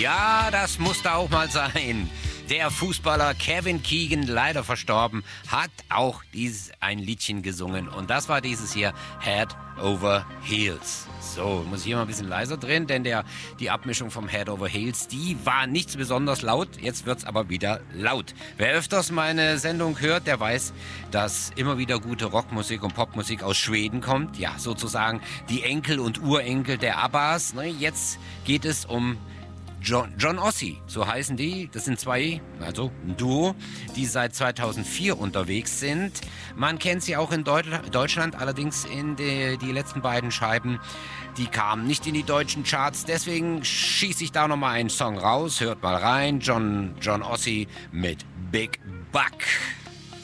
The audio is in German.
Ja, das musste auch mal sein. Der Fußballer Kevin Keegan, leider verstorben, hat auch ein Liedchen gesungen. Und das war dieses hier, Head Over Heels. So, muss ich hier mal ein bisschen leiser drehen, denn die Abmischung vom Head Over Heels, die war nicht besonders laut. Jetzt wird's aber wieder laut. Wer öfters meine Sendung hört, der weiß, dass immer wieder gute Rockmusik und Popmusik aus Schweden kommt. Ja, sozusagen die Enkel und Urenkel der Abbas. Jetzt geht es um John Ossie, so heißen die. Das sind zwei, also ein Duo, die seit 2004 unterwegs sind. Man kennt sie auch in Deutschland, allerdings die letzten beiden Scheiben, die kamen nicht in die deutschen Charts. Deswegen schieße ich da nochmal einen Song raus. Hört mal rein, John Ossie mit Big Buck.